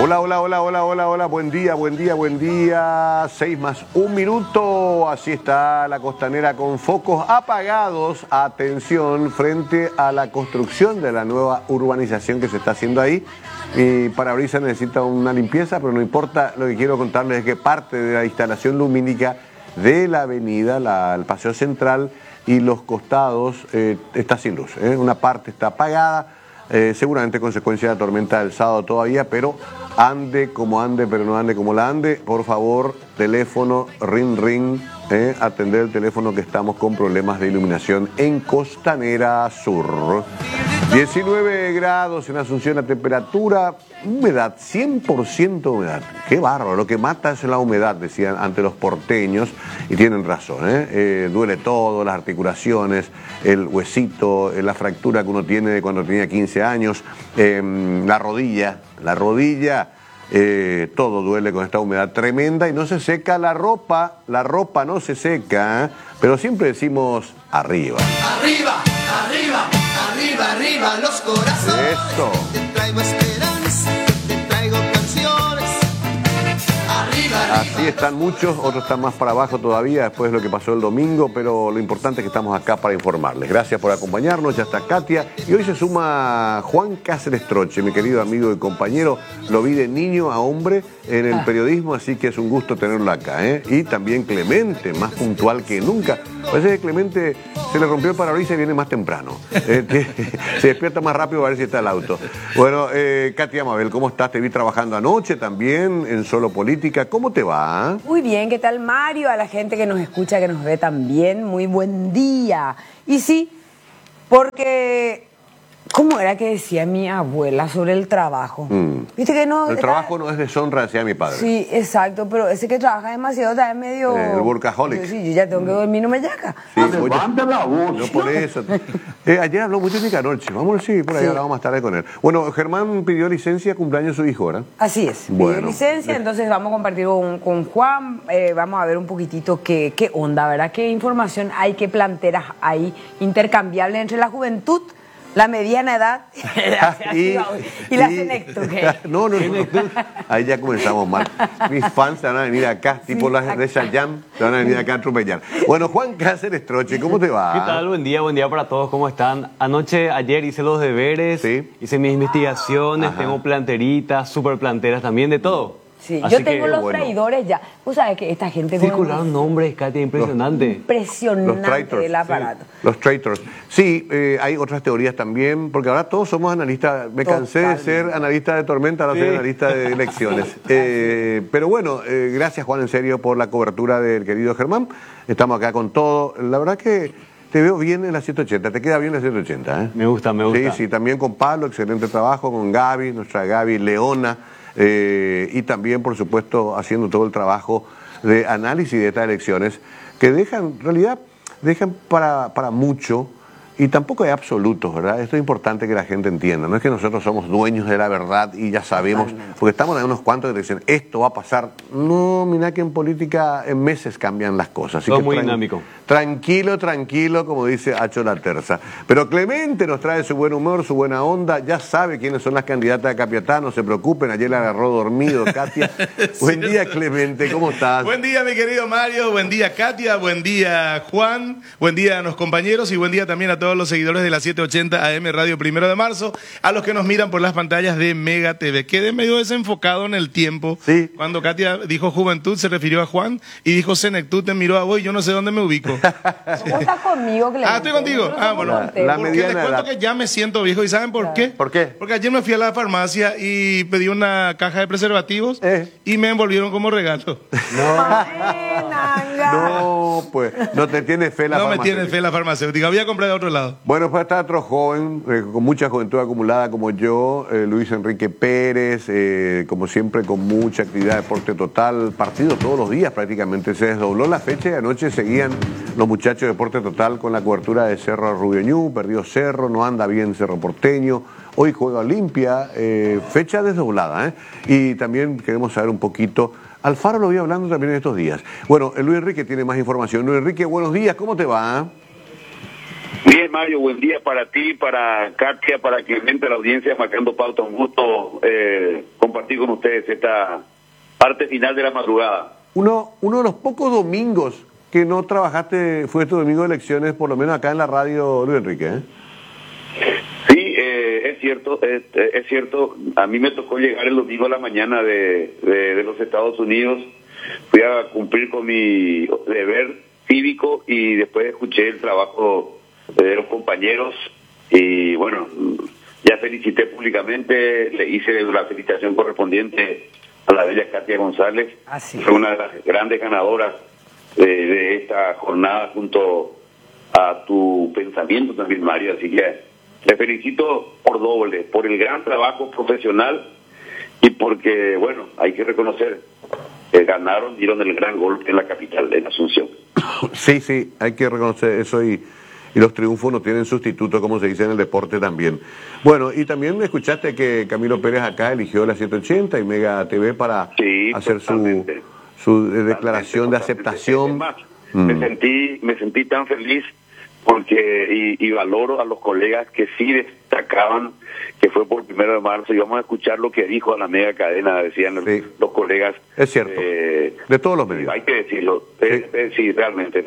Hola, hola, hola, hola, hola, hola, buen día, buen día, buen día. 6 más 1 minuto, así está la costanera con focos apagados. Atención, frente a la construcción de la nueva urbanización que se está haciendo ahí. Mi parabrisas necesita una limpieza, pero no importa, lo que quiero contarles es que parte de la instalación lumínica de la avenida, el paseo central y los costados está sin luz. Una parte está apagada. Seguramente consecuencia de la tormenta del sábado todavía, pero ande como ande, pero no ande como la ande. Por favor, teléfono, ring, ring, atender el teléfono que estamos con problemas de iluminación en Costanera Sur. 19 grados en Asunción la temperatura, humedad, 100% humedad. Qué bárbaro, lo que mata es la humedad, decían ante los porteños, y tienen razón, duele todo, las articulaciones, el huesito, la fractura que uno tiene de cuando tenía 15 años, la rodilla, todo duele con esta humedad tremenda y no se seca la ropa no se seca, pero siempre decimos arriba. Arriba, arriba, arriba, arriba los corazones. Eso. Te traigo esperanza, te traigo canciones. Arriba, arriba. Así están muchos, otros están más para abajo todavía después de lo que pasó el domingo, pero lo importante es que estamos acá para informarles. Gracias por acompañarnos, ya está Katia y hoy se suma Juan Cáceres Troche, mi querido amigo y compañero. Lo vi de niño a hombre en el periodismo, así que es un gusto tenerlo acá, Y también Clemente, más puntual que nunca. Parece que Clemente se le rompió el parabrisas y viene más temprano. Se despierta más rápido a ver si está el auto. Bueno, Katia Mabel, ¿cómo estás? Te vi trabajando anoche también en Solo Política. ¿Cómo te va? Muy bien, ¿qué tal, Mario? A la gente que nos escucha, que nos ve también, muy buen día. Y sí, porque, ¿cómo era que decía mi abuela sobre el trabajo? Viste que no... El trabajo no es deshonra, decía mi padre. Sí, exacto, pero ese que trabaja demasiado también medio... El workaholic. Sí, yo ya tengo que dormir, no me llaca. Sí, levanta la voz. No por eso. Ayer habló mucho de Nicanoche. Vamos, sí, por ahí hablamos más tarde con él. Bueno, Germán pidió licencia, cumpleaños de su hijo, ¿verdad? Así es, bueno, pidió licencia, entonces vamos a compartir con Juan, vamos a ver un poquitito qué onda, ¿verdad? ¿Qué información hay, qué planteras hay intercambiables entre la juventud, la mediana edad y la senectud? No. Ahí ya comenzamos mal. Mis fans se van a venir acá, tipo las de Shayam, se van a venir acá a atropellar. Bueno, Juan Cáceres Troche, ¿cómo te va? ¿Qué tal? Buen día para todos, ¿cómo están? Ayer hice los deberes, hice mis investigaciones, tengo planteritas, super planteras también, de todo. Sí, yo tengo los traidores ya. Vos sabés que esta gente... Circularon nombres, Katia, impresionante. Impresionante el aparato. Sí, los traitors. Sí, hay otras teorías también, porque ahora todos somos analistas. Me cansé de ser analista de tormenta, ahora soy analista de elecciones. Pero bueno, gracias, Juan, en serio, por la cobertura del querido Germán. Estamos acá con todo. La verdad que te veo bien en la 180, te queda bien la 180, ¿eh? Me gusta. Sí, también con Pablo, excelente trabajo, con Gaby, nuestra Gaby Leona. Y también, por supuesto, haciendo todo el trabajo de análisis de estas elecciones que dejan, en realidad, dejan para mucho, y tampoco hay absolutos, ¿verdad? Esto es importante que la gente entienda. No es que nosotros somos dueños de la verdad y ya sabemos, porque estamos en unos cuantos que dicen, esto va a pasar. No, mira que en política en meses cambian las cosas. Así todo que muy dinámico. Tranquilo, como dice Hacho La Terza. Pero Clemente nos trae su buen humor, su buena onda, ya sabe quiénes son las candidatas a Capiatá, no se preocupen, ayer la agarró dormido, Katia. Buen día, Clemente, ¿cómo estás? Buen día, mi querido Mario, buen día, Katia, buen día, Juan, buen día a los compañeros y buen día también a todos los seguidores de la 780 AM Radio 1 de marzo, a los que nos miran por las pantallas de Mega TV. Quedé medio desenfocado en el tiempo. Sí. Cuando Katia dijo juventud, se refirió a Juan, y dijo senectud, te miró a vos y yo no sé dónde me ubico. ¿Cómo estás conmigo, Clemente? Estoy contigo. Bueno. La Porque mediana les cuento edad. que ya me siento viejo. ¿Y saben por qué? ¿Por qué? Porque ayer me fui a la farmacia y pedí una caja de preservativos y me envolvieron como regalo. No, pues, no te tiene fe la No me farmacéutica. tiene fe la farmacéutica. Había comprado de otro lado. Bueno, pues está otro joven, con mucha juventud acumulada como yo, Luis Enrique Pérez, como siempre con mucha actividad, deporte total, partido todos los días prácticamente. Se desdobló la fecha y anoche seguían los muchachos de deporte total con la cobertura de Cerro Rubio Ñu, perdió Cerro, no anda bien Cerro Porteño. Hoy juega Olimpia, fecha desdoblada, Y también queremos saber un poquito. Alfaro lo vi hablando también en estos días. Bueno, Luis Enrique tiene más información. Luis Enrique, buenos días, ¿cómo te va? Bien, Mario, buen día para ti, para Katia, para Clemente, la audiencia, Marcando Pauta. Un gusto compartir con ustedes esta parte final de la madrugada. Uno de los pocos domingos que no trabajaste fue este domingo de elecciones, por lo menos acá en la radio, Luis Enrique, ¿eh? Sí, es cierto. A mí me tocó llegar el domingo a la mañana de los Estados Unidos. Fui a cumplir con mi deber cívico y después escuché el trabajo de los compañeros y bueno, ya felicité públicamente, le hice la felicitación correspondiente a la bella Katia González. Fue una de las grandes ganadoras de esta jornada junto a tu pensamiento también, Mario, así que le felicito por doble, por el gran trabajo profesional y porque, bueno, hay que reconocer que ganaron, dieron el gran golpe en la capital, en Asunción. Sí, hay que reconocer eso y los triunfos no tienen sustituto, como se dice en el deporte también. Bueno, y también escuchaste que Camilo Pérez acá eligió la 780 y Mega TV para hacer su declaración de aceptación. Más, me sentí tan feliz porque y valoro a los colegas que sí destacaban que fue por 1 de marzo y vamos a escuchar lo que dijo a la mega cadena, decían los colegas. Es cierto, de todos los medios. Hay que decirlo, sí, realmente.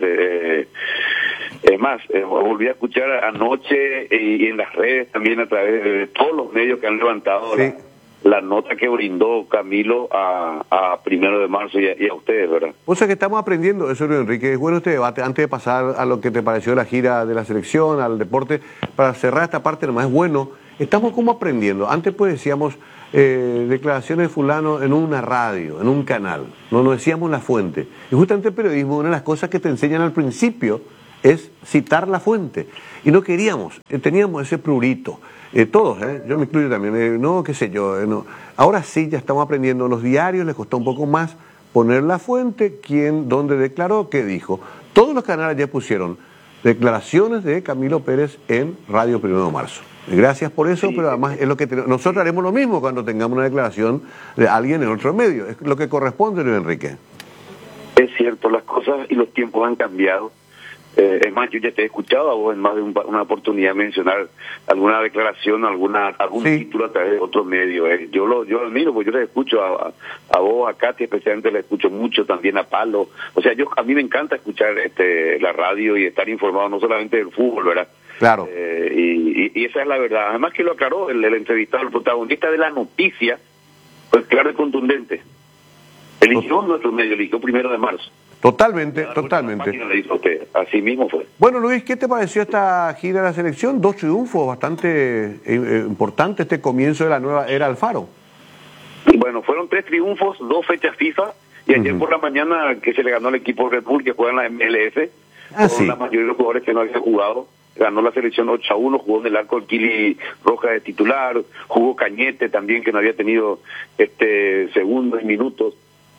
Es más, volví a escuchar anoche y en las redes también a través de todos los medios que han levantado la nota que brindó Camilo a 1 de marzo y a ustedes, ¿verdad? O sea que estamos aprendiendo eso, Luis Enrique. Es bueno este debate, antes de pasar a lo que te pareció de la gira de la selección, al deporte, para cerrar esta parte nomás, es bueno, estamos como aprendiendo. Antes pues decíamos declaraciones de fulano en una radio, en un canal, no nos decíamos la fuente. Y justamente el periodismo, una de las cosas que te enseñan al principio es citar la fuente. Y no queríamos, teníamos ese prurito. Todos, yo me incluyo también, no, qué sé yo. No. Ahora sí, ya estamos aprendiendo. Los diarios les costó un poco más poner la fuente, quién, dónde declaró, qué dijo. Todos los canales ya pusieron declaraciones de Camilo Pérez en Radio 1 de Marzo. Gracias por eso, pero además es lo que nosotros haremos lo mismo cuando tengamos una declaración de alguien en otro medio. Es lo que corresponde, Luis Enrique. Es cierto, las cosas y los tiempos han cambiado. Es más, yo ya te he escuchado a vos en más de una oportunidad mencionar alguna declaración, algún título a través de otro medio. Yo admiro, porque yo les escucho a vos, a Katy especialmente, les escucho mucho también a Palo. O sea, a mí me encanta escuchar la radio y estar informado no solamente del fútbol, ¿verdad? Claro. Y esa es la verdad. Además que lo aclaró el entrevistado, el protagonista de la noticia, pues claro y contundente. Eligió nuestro medio, eligió 1 de marzo. Totalmente. Le hizo usted. Así mismo fue. Bueno, Luis, ¿qué te pareció esta gira de la selección? 2 triunfos bastante importantes, este comienzo de la nueva era Alfaro. Y bueno, fueron 3 triunfos, 2 fechas FIFA, y ayer por la mañana que se le ganó al equipo Red Bull, que juega en la MLS, con la mayoría de los jugadores que no habían jugado. Ganó la selección 8-1, jugó en el arco el Kili Roja de titular, jugó Cañete también, que no había tenido segundos y minutos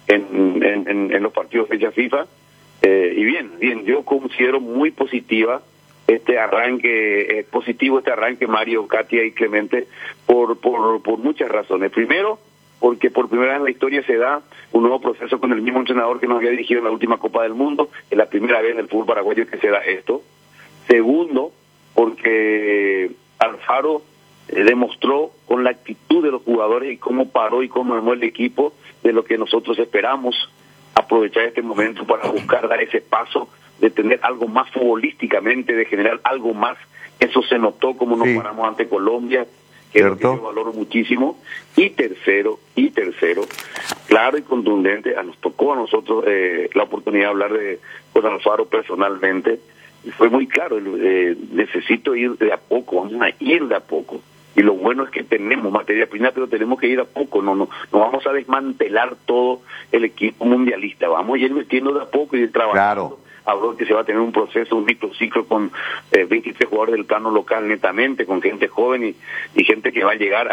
en los partidos fecha FIFA. Y bien, yo considero muy positiva este arranque, Mario, Katia y Clemente, por muchas razones. Primero, porque por primera vez en la historia se da un nuevo proceso con el mismo entrenador que nos había dirigido en la última Copa del Mundo. Es la primera vez en el fútbol paraguayo que se da esto. Segundo, porque Alfaro demostró con la actitud de los jugadores y cómo paró y cómo armó el equipo de lo que nosotros esperamos, aprovechar este momento para buscar dar ese paso de tener algo más futbolísticamente, de generar algo más. Eso se notó como nos paramos ante Colombia, que yo valoro muchísimo. Y tercero, claro y contundente, nos tocó a nosotros la oportunidad de hablar con Alfaro personalmente. Fue muy claro, necesito ir de a poco, vamos a ir de a poco. Y lo bueno es que tenemos materia prima, pero tenemos que ir a poco, no vamos a desmantelar todo el equipo mundialista, vamos a ir metiendo de a poco y ir trabajando. Habló que se va a tener un proceso, un microciclo con 23 jugadores del plano local netamente, con gente joven y gente que va a llegar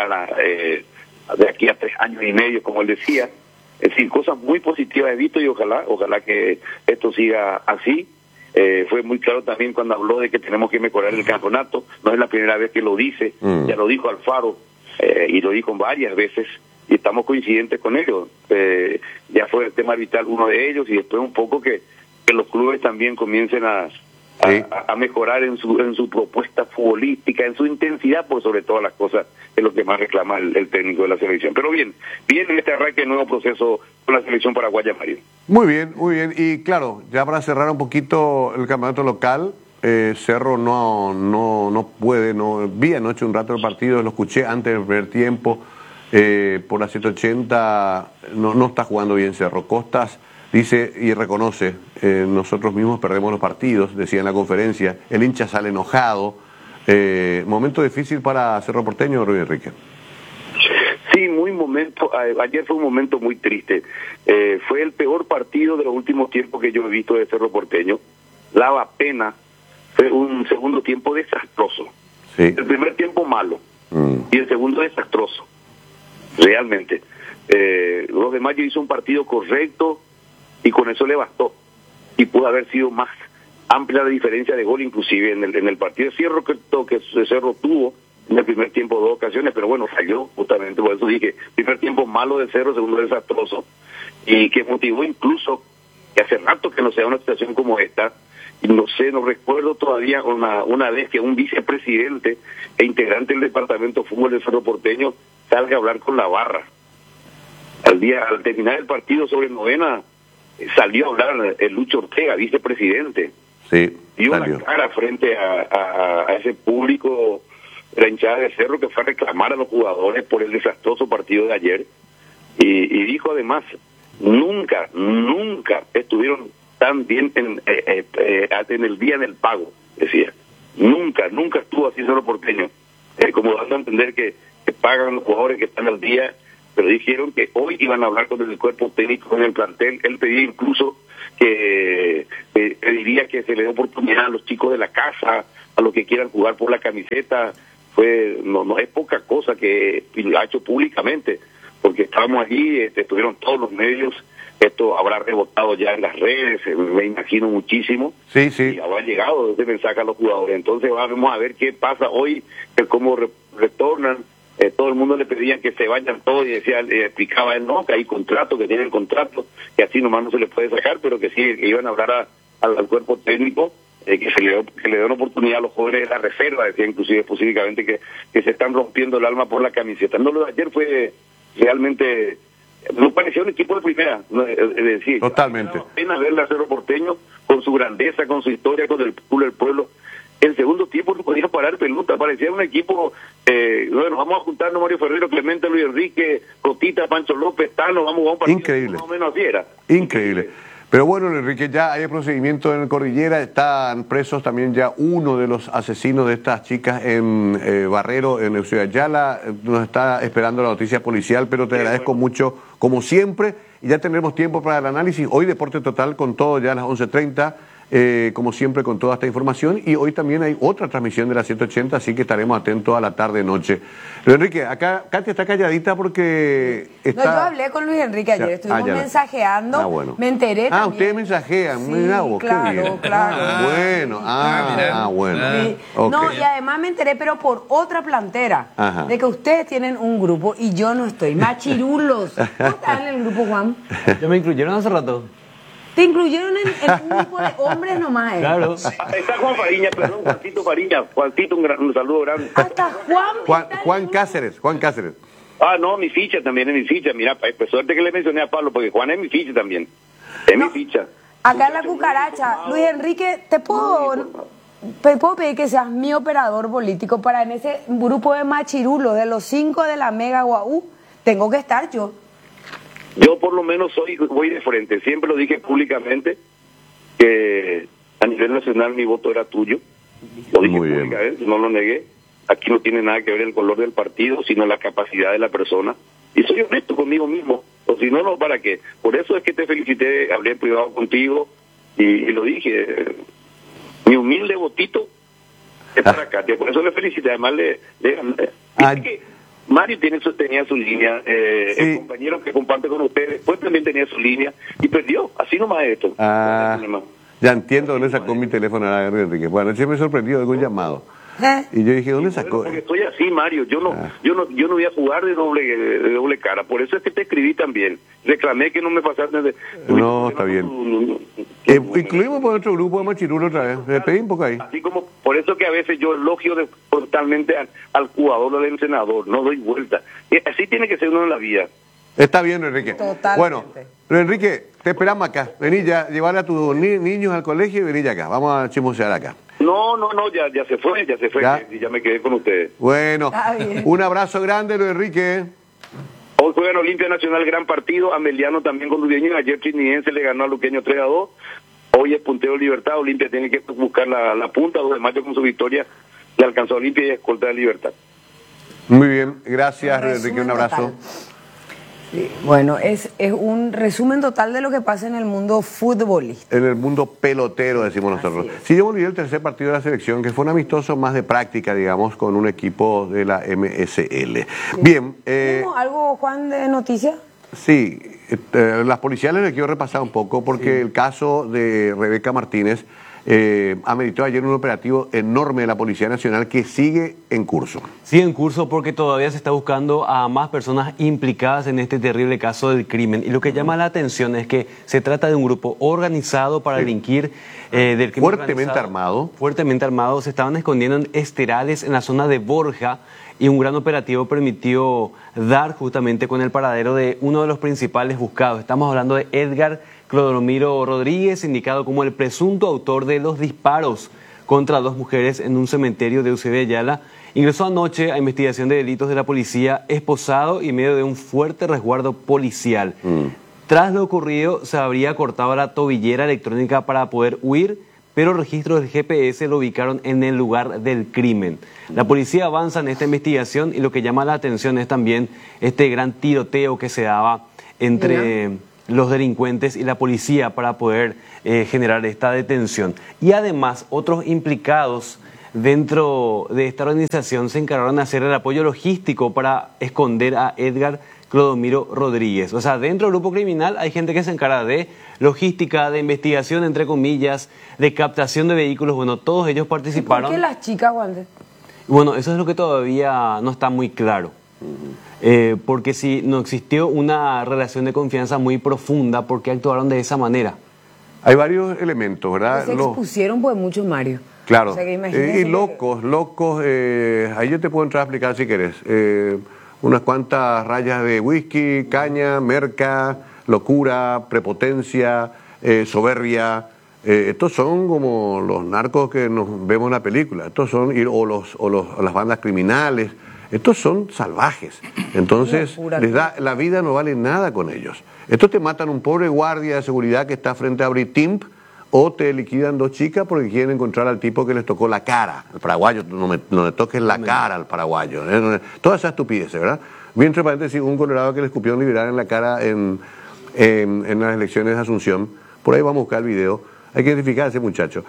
de aquí a 3 años y medio, como él decía. Es decir, cosas muy positivas, Evito, y ojalá que esto siga así. Fue muy claro también cuando habló de que tenemos que mejorar el campeonato. No es la primera vez que lo dice, ya lo dijo Alfaro y lo dijo varias veces y estamos coincidentes con ello. Ya fue el tema vital uno de ellos y después un poco que los clubes también comiencen a a mejorar en su propuesta futbolística, en su intensidad, por sobre todas las cosas, es lo que más reclama el técnico de la selección. Pero bien en este arranque de nuevo proceso con la selección paraguaya, Mario. Muy bien, muy bien. Y claro, ya para cerrar un poquito el campeonato local, Cerro no puede, vi anoche un rato el partido, lo escuché antes del primer tiempo, por la 180 no está jugando bien Cerro. Costas dice y reconoce, nosotros mismos perdemos los partidos, decía en la conferencia, el hincha sale enojado. Momento difícil para Cerro Porteño, Rubén Enrique. Sí, ayer fue un momento muy triste. Fue el peor partido de los últimos tiempos que yo he visto de Cerro Porteño. Daba pena. Fue un segundo tiempo desastroso. Sí. El primer tiempo malo y el segundo desastroso. Realmente. Los de Mayo hizo un partido correcto y con eso le bastó. Y pudo haber sido más amplia la diferencia de gol, inclusive en el partido de Cerro, que Cerro tuvo en el primer tiempo 2 ocasiones, pero bueno, falló justamente, por eso dije, primer tiempo malo de Cerro, segundo desastroso, y que motivó incluso que hace rato que no sea una situación como esta, y no recuerdo todavía una vez que un vicepresidente e integrante del departamento de fútbol del Cerro Porteño salga a hablar con la barra. Al terminar el partido sobre novena, salió a hablar el Lucho Ortega, vicepresidente. Sí, dio la cara frente a ese público, la hinchada de Cerro, que fue a reclamar a los jugadores por el desastroso partido de ayer, y dijo además, nunca estuvieron tan bien en el día del pago, decía. Nunca estuvo así Cerro Porteño, como dando a entender que pagan los jugadores que están al día, pero dijeron que hoy iban a hablar con el cuerpo técnico, con el plantel. Él pedía incluso que pediría que se le dé oportunidad a los chicos de la casa, a los que quieran jugar por la camiseta. No es poca cosa que ha hecho públicamente, porque estábamos allí, estuvieron todos los medios. Esto habrá rebotado ya en las redes, me imagino muchísimo. Sí. Y habrá llegado ese mensaje a los jugadores. Entonces vamos a ver qué pasa hoy, cómo retornan. Todo el mundo le pedían que se vayan todos y explicaba él, no, que hay contrato, que tienen contrato, que así nomás no se les puede sacar, pero que sí, que iban a hablar al cuerpo técnico, que le den oportunidad a los jóvenes de la reserva, decía inclusive específicamente que se están rompiendo el alma por la camiseta. No, lo de ayer fue realmente, no parecía un equipo de primera, es decir, totalmente. Apenas ver a Cerro Porteño con su grandeza, con su historia, con el culo del pueblo. El segundo tiempo no podía parar pelota, parecía un equipo, bueno, vamos a juntarnos Mario Ferrero, Clemente, Luis Enrique, Cotita, Pancho López, Tano, vamos a jugar un partido. Increíble. Más o menos así era. Increíble. Pero bueno, Enrique, ya hay procedimiento en Cordillera, están presos también ya uno de los asesinos de estas chicas en Barrero, en Ciudad Yala. Nos está esperando la noticia policial, pero te agradezco mucho, como siempre, y ya tendremos tiempo para el análisis. Hoy Deporte Total con todo ya a las 11:30. Como siempre con toda esta información, y hoy también hay otra transmisión de la 180, así que estaremos atentos a la tarde-noche. Luis Enrique, acá Katia está calladita porque está... No, yo hablé con Luis Enrique ayer, estuvimos mensajeando, bueno. Me enteré también. Ustedes mensajean, sí, mira vos, claro, qué bien. claro. Bueno, Sí. Okay. No, y además me enteré, pero por otra plantera, de que ustedes tienen un grupo y yo no estoy. Machirulos. ¿Cómo están en el grupo, Juan? Ya me incluyeron hace rato. Te incluyeron en un grupo de hombres nomás. Claro. Está Juan Fariña, perdón, Juancito Fariña. Juancito, un saludo grande. Hasta Juan Cáceres. No, mi ficha también es mi ficha. Mira, pues suerte que le mencioné a Pablo, porque Juan es mi ficha también. Es mi ficha. Acá en la cucaracha. Luis Enrique, ¿te puedo pedir que seas mi operador político para en ese grupo de machirulos, de los 5 de la Mega Guau? Tengo que estar yo. Yo por lo menos voy de frente. Siempre lo dije públicamente que a nivel nacional mi voto era tuyo. Lo dije públicamente, no lo negué. Aquí no tiene nada que ver el color del partido, sino la capacidad de la persona. Y soy honesto conmigo mismo. O si no, ¿para qué? Por eso es que te felicité, hablé en privado contigo y lo dije. Mi humilde votito es para Katia. Por eso le felicité. Además, Mario tenía su línea, el compañero que comparte con ustedes, pues también tenía su línea y perdió, así nomás esto. Ya entiendo dónde sacó mi teléfono a Enrique. Bueno, anoche me sorprendió de un llamado. Y yo dije, ¿dónde sacó? Porque estoy así, Mario. Yo no voy a jugar de doble cara. Por eso es que te escribí también. Reclamé que no me pasaste. No, está bien. Incluimos por nuestro grupo de Machirulo otra vez. Le pedí un poco ahí. Así como, por eso que a veces yo elogio totalmente al jugador o al entrenador. No doy vuelta. Así tiene que ser uno en la vida. Está bien, Enrique. Totalmente. Bueno, Enrique, te esperamos acá. Vení ya, llevar a tus niños al colegio y vení ya acá. Vamos a chismosear acá. No, ya se fue. Y ya me quedé con ustedes. Bueno, un abrazo grande, Enrique. Hoy juegan Olimpia Nacional, gran partido. Ameliano también con Luqueño. Ayer Trinidense le ganó a Luqueño 3-2. Hoy es puntero Libertad. Olimpia tiene que buscar la punta. 2 de mayo con su victoria le alcanzó a Olimpia y escolta de Libertad. Muy bien, gracias, Enrique. Un abrazo. Total. Sí. Bueno, es un resumen total de lo que pasa en el mundo futbolístico. En el mundo pelotero, decimos nosotros. Sí, yo volví el tercer partido de la selección, que fue un amistoso más de práctica, digamos, con un equipo de la MSL. Sí. Bien. ¿Tenemos algo, Juan, de noticias? Sí, las policiales les quiero repasar un poco, porque el caso de Rebeca Martínez ameritó ayer un operativo enorme de la Policía Nacional que sigue en curso. Sigue en curso porque todavía se está buscando a más personas implicadas en este terrible caso del crimen. Y lo que llama la atención es que se trata de un grupo organizado para delinquir del crimen fuertemente armado. Fuertemente armado. Se estaban escondiendo en esterales en la zona de Borja y un gran operativo permitió dar justamente con el paradero de uno de los principales buscados. Estamos hablando de Edgar Clodomiro Rodríguez, indicado como el presunto autor de los disparos contra 2 mujeres en un cementerio de Eusebio Ayala. Ingresó anoche a investigación de delitos de la policía, esposado y en medio de un fuerte resguardo policial. Tras lo ocurrido, se habría cortado la tobillera electrónica para poder huir, pero registros del GPS lo ubicaron en el lugar del crimen. La policía avanza en esta investigación y lo que llama la atención es también este gran tiroteo que se daba entre los delincuentes y la policía para poder generar esta detención. Y además, otros implicados dentro de esta organización se encargaron de hacer el apoyo logístico para esconder a Edgar Clodomiro Rodríguez. O sea, dentro del grupo criminal hay gente que se encarga de logística, de investigación, entre comillas, de captación de vehículos. Bueno, todos ellos participaron. ¿Por qué las chicas, Walter? Bueno, eso es lo que todavía no está muy claro. Porque si no existió una relación de confianza muy profunda, ¿por qué actuaron de esa manera? Hay varios elementos, ¿verdad? Se expusieron pues mucho, Mario. Claro, o sea, y locos, ahí yo te puedo entrar a explicar si querés. Unas cuantas rayas de whisky, caña, merca, locura, prepotencia, soberbia. Estos son como los narcos que nos vemos en la película. Estos son, las bandas criminales. Estos son salvajes. Entonces, la vida no vale nada con ellos. Estos te matan un pobre guardia de seguridad que está frente a Britimp, o te liquidan 2 chicas porque quieren encontrar al tipo que les tocó la cara. El paraguayo, no le toques la cara al paraguayo. Toda esa estupidez, ¿verdad? Bien, entre paréntesis, un colorado que le escupió un liberal en la cara en las elecciones de Asunción. Por ahí vamos a buscar el video. Hay que identificar a ese muchacho.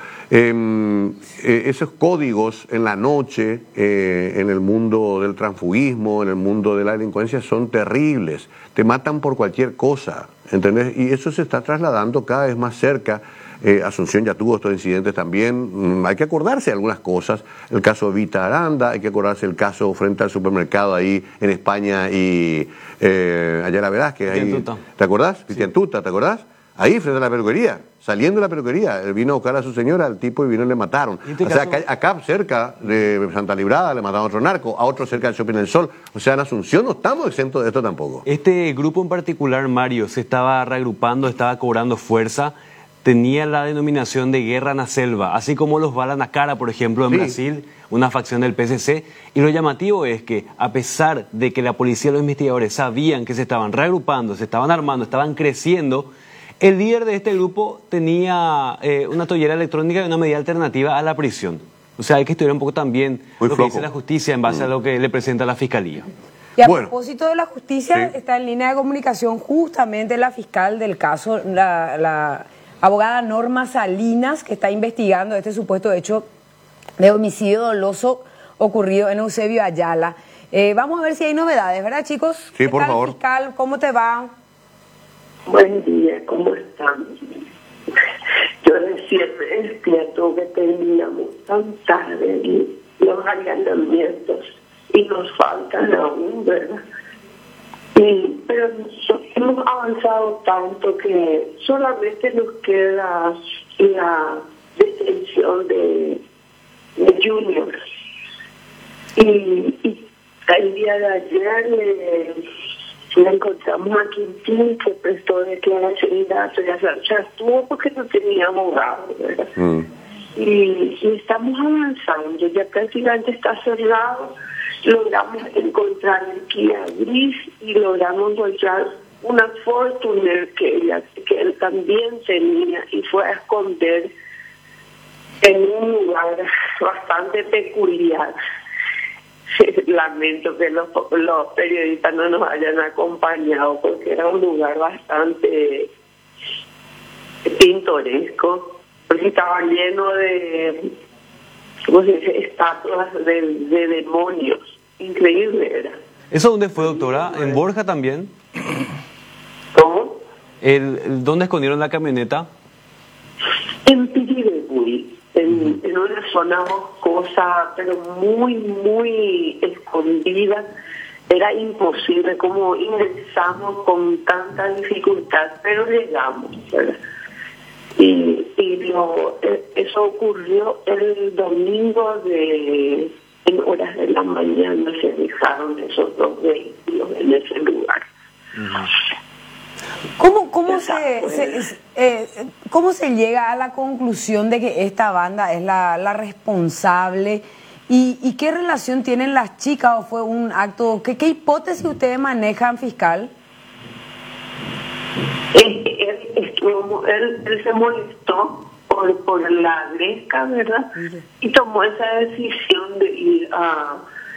Esos códigos en la noche, en el mundo del transfugismo, en el mundo de la delincuencia, son terribles. Te matan por cualquier cosa, ¿entendés? Y eso se está trasladando cada vez más cerca. Asunción ya tuvo estos incidentes también. Hay que acordarse de algunas cosas. El caso de Vita Aranda, hay que acordarse el caso frente al supermercado ahí en España y allá la Velázquez. Ahí, ¿te acordás? Sí. ¿Te acordás? Ahí, frente a la peluquería, saliendo de la peluquería, él vino a buscar a su señora, al tipo y vino y le mataron. O sea, acá cerca de Santa Librada le mataron a otro narco, a otro cerca del Shopping del Sol. O sea, en Asunción no estamos exentos de esto tampoco. Este grupo en particular, Mario, se estaba reagrupando, estaba cobrando fuerza, tenía la denominación de Guerra en la Selva, así como los Balanacara, por ejemplo, en Brasil, una facción del PCC. Y lo llamativo es que, a pesar de que la policía y los investigadores sabían que se estaban reagrupando, se estaban armando, estaban creciendo, el líder de este grupo tenía una toallera electrónica y una medida alternativa a la prisión. O sea, hay que estudiar un poco también lo que dice la justicia en base a lo que le presenta la fiscalía. Y a propósito de la justicia, está en línea de comunicación justamente la fiscal del caso, la abogada Norma Salinas, que está investigando este supuesto hecho de homicidio doloso ocurrido en Eusebio Ayala. Vamos a ver si hay novedades, ¿verdad, chicos? Sí, por favor. Fiscal, ¿cómo te va? Buen día, ¿cómo están? Yo recién me despierto que terminamos tan tarde y los allanamientos y nos faltan aún, ¿verdad? Pero hemos avanzado tanto que solamente nos queda la detención de Junior. Y el día de ayer le encontramos a Quintín, que prestó declaración y datos, ya estuvo porque no tenía abogado, ¿verdad? Y estamos avanzando, ya prácticamente está cerrado. Logramos encontrar el Kia gris y logramos encontrar una Fortuner que él también tenía y fue a esconder en un lugar bastante peculiar. Lamento que los periodistas no nos hayan acompañado porque era un lugar bastante pintoresco, porque estaba lleno de, ¿cómo se dice?, estatuas de demonios. Increíble era. ¿Eso dónde fue, doctora? ¿En Borja también? ¿Cómo? ¿Dónde escondieron la camioneta? En Piribebuy, en una zona boscosa, pero muy, muy escondida. Era imposible, como ingresamos con tanta dificultad, pero llegamos, ¿verdad? Eso ocurrió el domingo en horas de la mañana. Se dejaron esos dos vehículos en ese lugar. ¿Cómo se llega a la conclusión de que esta banda es la responsable? ¿Y qué relación tienen las chicas o fue un acto? ¿Qué hipótesis ustedes manejan, fiscal? Él se molestó por la gresca, ¿verdad? Y tomó esa decisión de ir a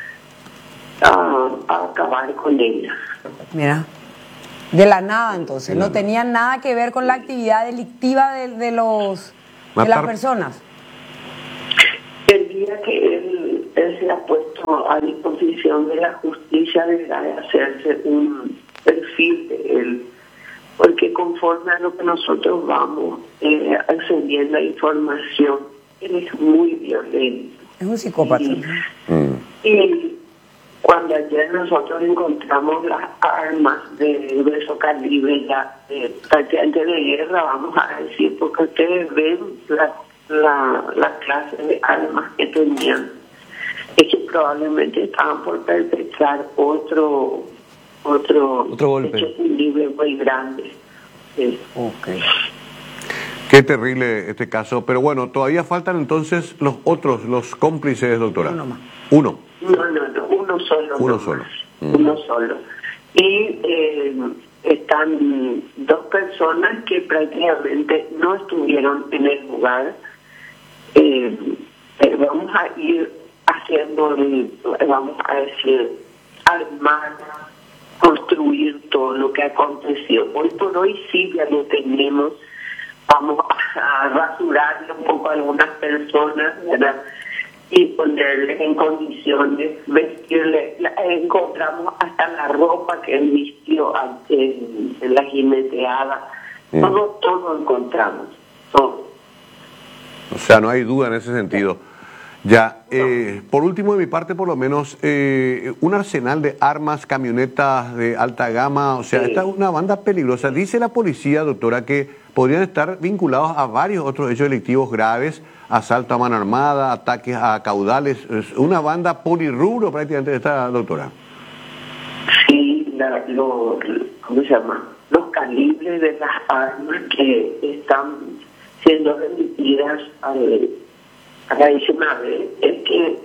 acabar con ella. Mira, de la nada entonces, no tenía nada que ver con la actividad delictiva de las personas. El día que él se ha puesto a disposición de la justicia, deberá de hacerse un perfil de él, porque conforme a lo que nosotros vamos accediendo a información, él es muy violento. Es un psicópata. Y cuando ayer nosotros encontramos las armas de grueso calibre, prácticamente de guerra, vamos a decir, porque ustedes ven la clase de armas que tenían, es que probablemente estaban por perpetrar otro golpe, hecho punible muy grande. Sí. Okay. Qué terrible este caso, pero bueno, todavía faltan entonces los cómplices, doctora. Uno. No, uno solo. Uno solo. Y están dos personas que prácticamente no estuvieron en el lugar. Vamos a ir haciendo, vamos a decir, armar, construir todo lo que aconteció. Hoy por hoy sí ya lo tenemos. Vamos a rasurarle un poco a algunas personas, ¿verdad? Y ponerles en condiciones, vestirle. Encontramos hasta la ropa que él vistió en la jineteada. Todo encontramos, todo. O sea, no hay duda en ese sentido. Ya, por último, de mi parte, por lo menos, un arsenal de armas, camionetas de alta gama, o sea, esta es una banda peligrosa. Dice la policía, doctora, que podrían estar vinculados a varios otros hechos delictivos graves, asalto a mano armada, ataques a caudales. Es una banda polirrubro prácticamente esta, doctora. Sí, ¿cómo se llama? Los calibres de las armas que están siendo remitidas a la ICMAVE es que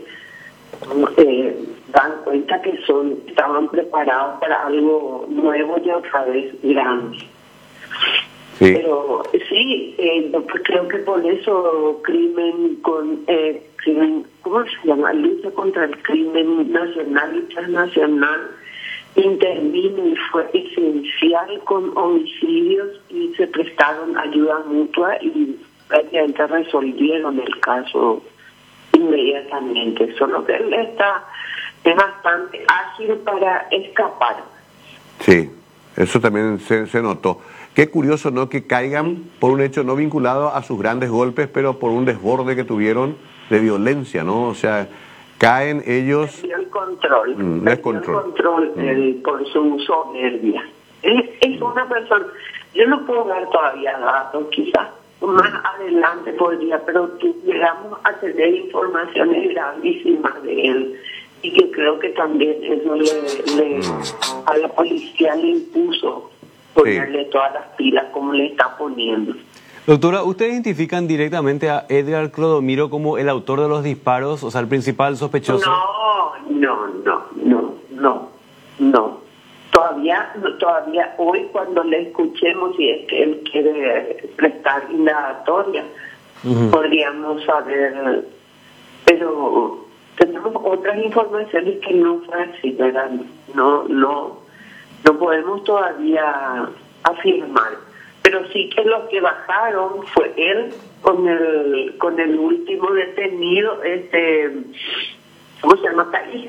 dan cuenta que estaban preparados para algo nuevo y otra vez grande. Sí. Pero sí, yo creo que por eso crimen, ¿cómo se llama? Lucha contra el crimen nacional y transnacional intervino y fue esencial con homicidios y se prestaron ayuda mutua y prácticamente resolvieron el caso inmediatamente. Solo que él es bastante ágil para escapar. Sí, eso también se notó. Qué curioso, ¿no?, que caigan por un hecho no vinculado a sus grandes golpes, pero por un desborde que tuvieron de violencia, ¿no? O sea, Caen ellos. Perdió el control. Descontrol. El control por su soberbia. Es una persona. Yo no puedo dar todavía datos, quizás más adelante podría, pero que llegamos a tener informaciones gravísimas de él y que creo que también eso a la policía le impuso ponerle todas las pilas como le está poniendo. Doctora, ¿ustedes identifican directamente a Edgar Clodomiro como el autor de los disparos, o sea, el principal sospechoso? No. Todavía hoy cuando le escuchemos, si es que él quiere prestar indagatoria, podríamos saber, pero tenemos otras informaciones que no fue así, ¿verdad? No podemos todavía afirmar, pero sí que los que bajaron fue él con el último detenido, ¿cómo se llama? Caí.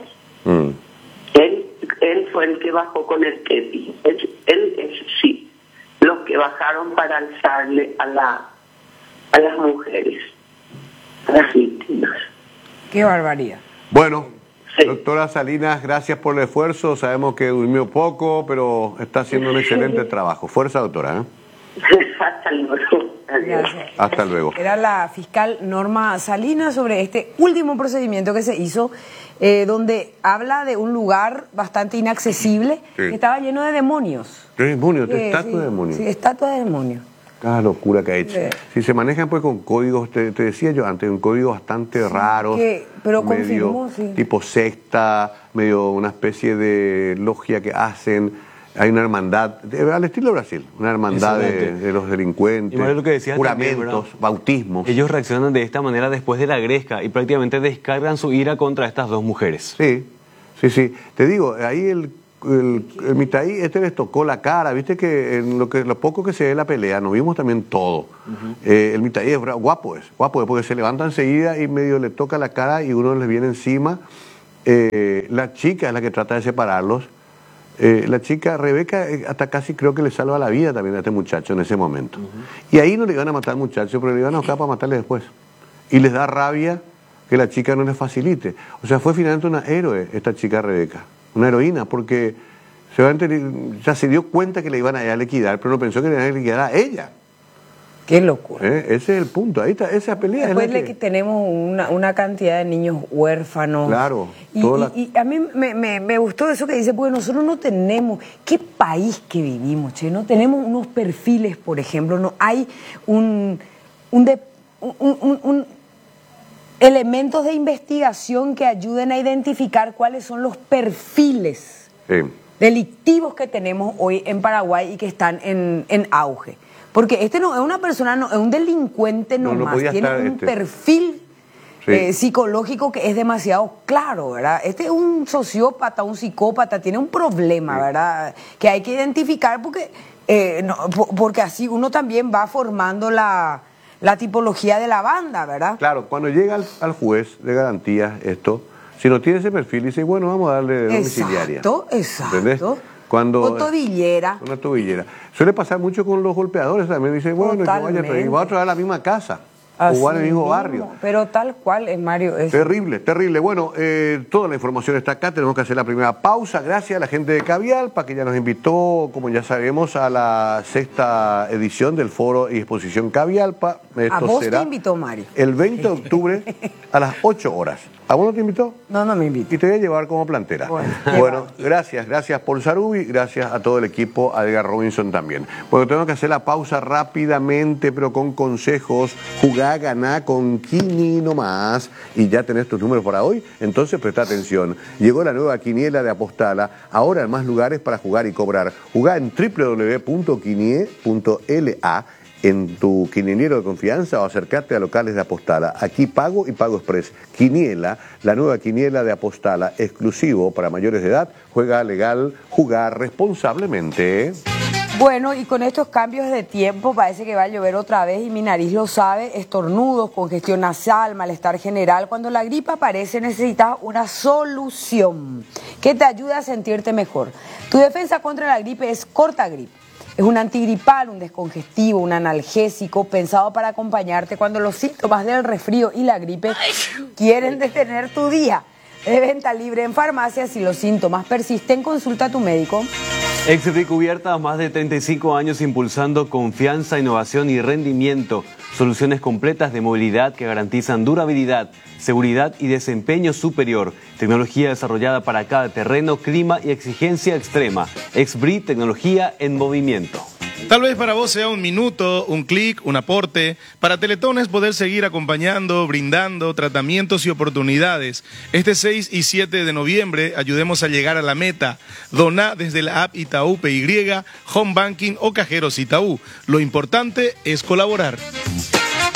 Él fue el que bajó con el kepi. Él sí, los que bajaron para alzarle a las mujeres, a las víctimas. Qué barbaridad. Bueno, Sí. doctora Salinas, gracias por el esfuerzo. Sabemos que durmió poco, pero está haciendo un excelente trabajo. Fuerza, doctora. Hasta luego. Adiós. Gracias. Hasta luego. Era la fiscal Norma Salinas sobre este último procedimiento que se hizo, donde habla de un lugar bastante inaccesible, Sí. que estaba lleno de demonios. ¿Qué demonio? ¿Estatua Sí, de demonio? Sí, estatua de demonios. Cada locura que ha hecho. Sí. Si se manejan pues con códigos, te decía yo antes, un código bastante raro, pero medio confirmó, sí. tipo secta, medio una especie de logia que hacen. Hay una hermandad, al estilo Brasil, una hermandad de los delincuentes, Y Mario, lo que decías también, juramentos, ¿verdad? bautismos. Ellos reaccionan de esta manera después de la gresca y prácticamente descargan su ira contra estas dos mujeres. Sí. Te digo, ahí el Mitaí les tocó la cara, viste que en lo poco que se ve de la pelea, nos vimos también todo. El Mitaí es guapo, porque se levanta enseguida y medio le toca la cara y uno les viene encima. La chica es la que trata de separarlos. La chica Rebeca hasta casi creo que le salva la vida también a este muchacho en ese momento. Y ahí no le iban a matar al muchacho, pero le iban a buscar para matarle después. Y les da rabia que la chica no les facilite. O sea, fue finalmente una héroe esta chica Rebeca, una heroína, porque ya se dio cuenta que le iban a liquidar, pero no pensó que le iban a liquidar a ella. Qué locura. Ese es el punto, ahí está, esa pelea Después es la que... tenemos una cantidad de niños huérfanos. Claro. Y a mí me gustó eso que dice, porque nosotros no tenemos, qué país que vivimos, che, no tenemos unos perfiles, por ejemplo, no hay elementos de investigación que ayuden a identificar cuáles son los perfiles delictivos que tenemos hoy en Paraguay y que están en auge. Porque este no es una persona, no es un delincuente nomás, tiene un perfil psicológico que es demasiado claro, ¿verdad? Este es un sociópata, un psicópata, tiene un problema, ¿verdad? Que hay que identificar porque así uno también va formando la tipología de la banda, ¿verdad? Claro, cuando llega al juez de garantías si no tiene ese perfil, dice, bueno, vamos a darle domiciliaria. Exacto. ¿Entendés? O tobillera. Una tobillera. Suele pasar mucho con los golpeadores también. Dicen, bueno, que vaya, pero va a traer a la misma casa. Así o va en el mismo mismo, barrio. Pero tal cual es, Mario. Terrible, terrible. Bueno, toda la información está acá. Tenemos que hacer la primera pausa. Gracias a la gente de Cavialpa, que ya nos invitó, como ya sabemos, a la 6ª edición del Foro y Exposición Cavialpa. A vos te invitó, Mario. El 20 de octubre a las 8 horas. ¿A vos no te invitó? No me invitó. Y te voy a llevar como plantera. Bueno, gracias Paul Sarubi, gracias a todo el equipo, a Edgar Robinson también. Bueno, tengo que hacer la pausa rápidamente, pero con consejos. Jugá, ganá con Kini nomás. Y ya tenés tus números para hoy, entonces presta atención. Llegó la nueva quiniela de Apostala, ahora en más lugares para jugar y cobrar. Jugá en www.quinie.la en tu quinielero de confianza o acercarte a locales de Apostala. Aquí pago y pago express. Quiniela, la nueva quiniela de Apostala, exclusivo para mayores de edad. Juega legal, jugar responsablemente. Bueno, y con estos cambios de tiempo parece que va a llover otra vez y mi nariz lo sabe, estornudos, congestión nasal, malestar general. Cuando la gripe aparece necesitas una solución que te ayude a sentirte mejor. Tu defensa contra la gripe es Cortagrip. Es un antigripal, un descongestivo, un analgésico pensado para acompañarte cuando los síntomas del resfrío y la gripe quieren detener tu día. De venta libre en farmacias. Si los síntomas persisten, consulta a tu médico. Exbri Cubiertas, más de 35 años impulsando confianza, innovación y rendimiento. Soluciones completas de movilidad que garantizan durabilidad, seguridad y desempeño superior. Tecnología desarrollada para cada terreno, clima y exigencia extrema. Exbri, tecnología en movimiento. Tal vez para vos sea un minuto, un clic, un aporte. Para Teletón es poder seguir acompañando, brindando tratamientos y oportunidades. Este 6 y 7 de noviembre ayudemos a llegar a la meta. Doná desde la app Itaú PY, Home Banking o Cajeros Itaú. Lo importante es colaborar.